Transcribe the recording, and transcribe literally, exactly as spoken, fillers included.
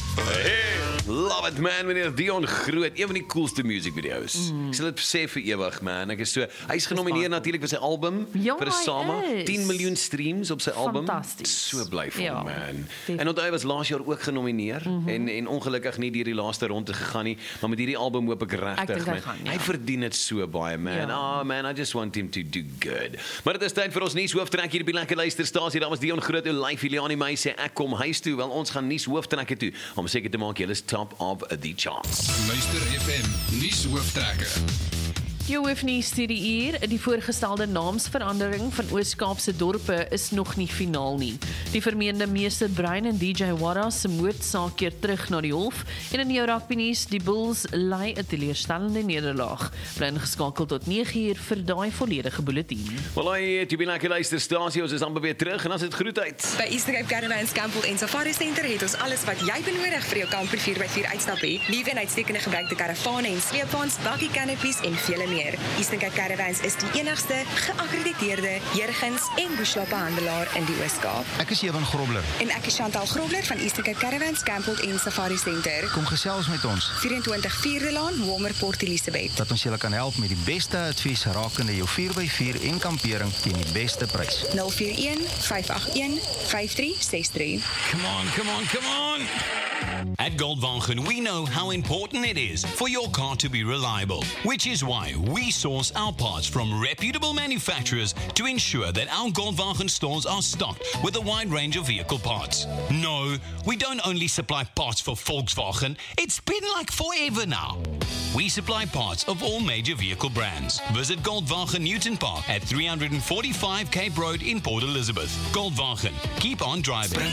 Hey, love it man, meneer Dion Groot, een van die coolste music-video's. Mm. Ek sal dit sê vir ewig, man. Ek is so, hy is genomineer natuurlik vir sy album, ja, vir 'n Sama, hy is. tien miljoen streams op sy album. Fantasties. So bly vir Ja, hom, man. def- En onthou hy was laas jaar ook genomineer, mm -hmm. en, en ongelukkig nie deur die laaste ronde gegaan nie, maar met hierdie album hoop ek Ek regtig, dink hy man. gaan, ja. Hy verdien dit so baie, man. Ja. Ah, man, I just want him to do good. Maar dit is tyd vir ons nuus hooftrek hier by Lekker Luisterstasie. Daar was Dion Groot, hoe live Juliani my sê ek kom huis toe, wel ons gaan nuus hooftrekke toe om seker te maak julle is top of the charts. Luister F M, nuus hooftrekke. Jou hoofnuus hierdie uur, die voorgestelde naamsverandering van Oos-Kaapse dorpe is nog nie finaal nie. Die vermeende meesterbrein en D J Warra se moordsaak keer terug na die hof en in jou rugbynuus, die Bulls ly 'n teleurstellende nederlaag. Bly ingeskakel tot nege uur vir daai volledige bulletin. Wel, hy het jy by Lekker Luisterstasie, ons is amper weer terug en as dit groet uit. By Eastern Cape Caravans Campbell en Safari Center het ons alles wat jy benodig vir jou kamper vier by vier uitstap het. Liewe en uitstekende gebruikte karavane en sleepwaens, buggy canopies en vele meer. Eastern Cape Caravans is die enigste geakkrediteerde Jurgens en Bushwappe handelaar in die Oos-Kaap. Ek is Ewan Grobler. En ek is Chantal Grobler van Eastern Cape Caravans Campbell en Safari Center. Kom gesels met ons, vyf-en-twintig Vierde Laan, Walmer Port Elizabeth. dat ons julle kan help met die beste advies rakende jou vier by vier en kampering teen die beste prys. nul vier een, vyf agt een, vyf drie ses drie. Come on, come on, come on! At Goldwagen, we know how important it is for your car to be reliable, which is why we source our parts from reputable manufacturers to ensure that our Goldwagen stores are stocked with a wide range of vehicle parts. No, we don't only supply parts for Volkswagen, it's been like forever now. We supply parts of all major vehicle brands. Visit Goldwagen Newton Park at three forty-five Cape Road in Port Elizabeth. Goldwagen, keep on driving.